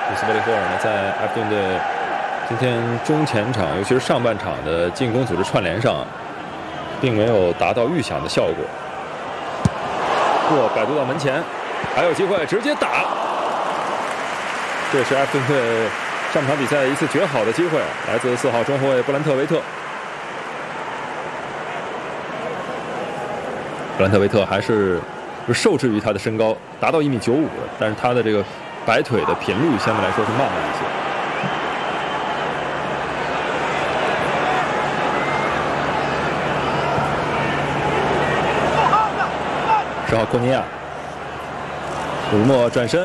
乌斯伯利霍尔呢，在埃弗顿队今天中前场，尤其是上半场的进攻组织串联上，并没有达到预想的效果。摆渡到门前，还有机会直接打。这是埃弗顿队上半场比赛一次绝好的机会，来自4号中后卫布兰特维特。布兰特维特还是受制于他的身高，达到1.95米的，但是他的这个摆腿的频率相对来说是慢了一些。10号库尼亚，鲁莫转身，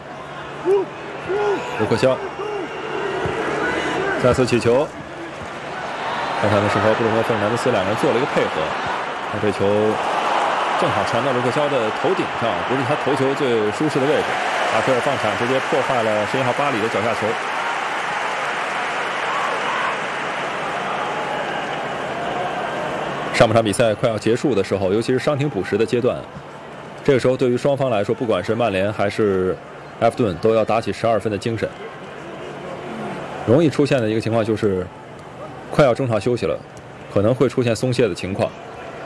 卢克肖再次起球，看他们是和布鲁诺·费尔南德斯两个人做了一个配合，他这球正好传到卢克肖的头顶上，不是他头球最舒适的位置。阿奎尔放铲，直接破坏了11号巴里的脚下球。上半场比赛快要结束的时候，尤其是伤停补时的阶段，这个时候对于双方来说，不管是曼联还是埃弗顿，都要打起12分的精神。容易出现的一个情况就是，快要中场休息了，可能会出现松懈的情况。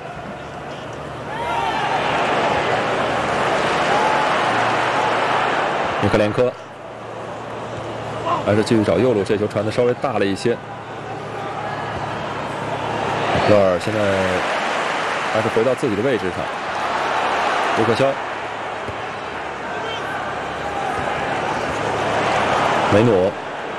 米克连科还是继续找右路，这球传的稍微大了一些。勒尔现在还是回到自己的位置上。卢克肖、梅努，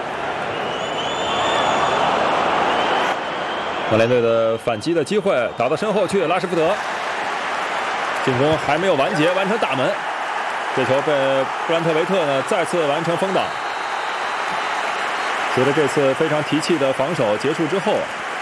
曼联队的反击的机会打到身后去，拉什福德进攻还没有完结，完成打门。这球被布兰特维特呢再次完成封挡。随着这次非常提气的防守结束之后，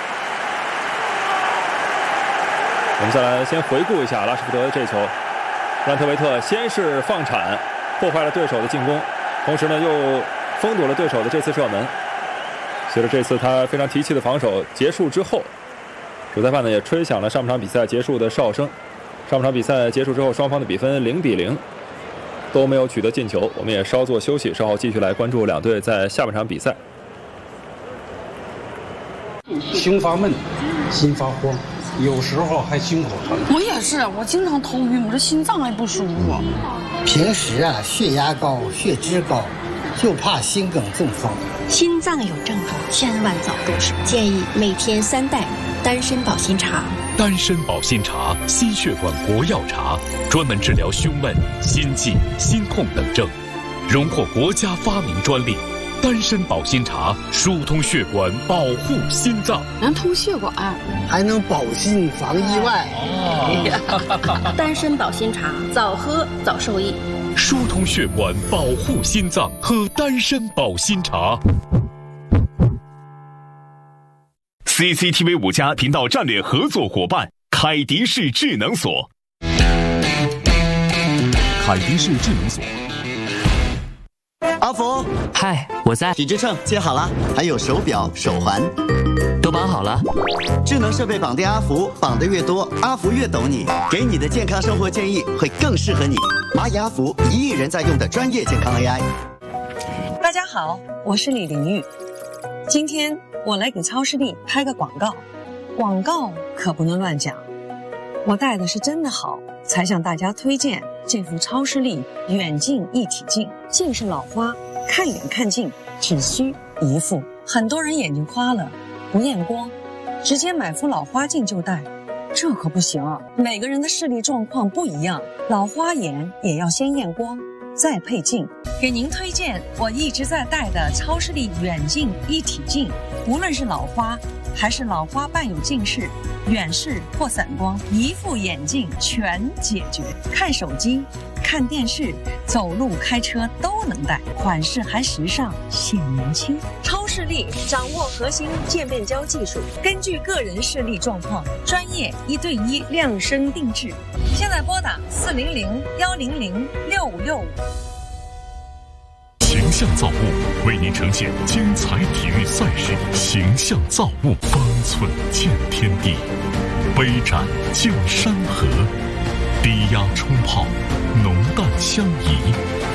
我们再来先回顾一下拉什福德的这球。布兰特维特先是放铲，破坏了对手的进攻，同时呢又封堵了对手的这次射门。随着这次他非常提气的防守结束之后，主裁判呢也吹响了上半场比赛结束的哨声。上半场比赛结束之后，双方的比分0-0，都没有取得进球。我们也稍作休息，稍后继续来关注两队在下半场比赛。 胸发闷，心发慌，有时候还心口疼。 我也是，我经常头晕，我这心脏还不舒服。 平时啊，血压高，血脂高，就怕心梗中风。 心脏有症状，千万早动手。建议每天3袋丹参保心茶。 丹参保心茶，心血管国药茶，专门治疗胸闷、心悸、心痛等症，荣获国家发明专利。丹参保心茶疏通血管，保护心脏， 能通血管， 还能保心防意外。 丹参保心茶，早喝早受益。 疏通血管，保护心脏，喝丹参保心茶。CCTV 5家频道战略合作伙伴凯迪仕智能锁。凯迪仕智能锁。 阿福， 嗨，我在。 体脂秤接好了，还有手表、手环， 都绑好了。 智能设备绑定阿福，绑得越多，阿福越懂你，给你的健康生活建议会更适合你。蚂蚁阿福，1亿人在用的专业健康 AI。 大家好，我是李玲玉，今天我来给超视力拍个广告，广告可不能乱讲。我戴的是真的好，才向大家推荐这副超视力远近一体镜。近视老花，看远看近只需一副。很多人眼睛花了不验光，直接买副老花镜就戴，这可不行啊！每个人的视力状况不一样，老花眼也要先验光再配镜。给您推荐我一直在戴的超视力远近一体镜，无论是老花还是老花伴有近视、远视或散光，一副眼镜全解决。看手机、看电视、走路、开车都能戴，款式还时尚显年轻。超视力掌握核心渐变焦技术，根据个人视力状况，专业1对1量身定制。现在拨打400-100-6565。 形象造物为您呈现精彩体育赛事，形象造物，方寸见天地，杯盏见山河，低压冲泡，浓淡相宜。